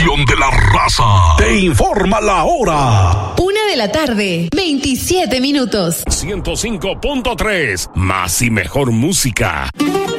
estación de la raza. Te informa la hora. 1:27 PM. 105.3, más y mejor música.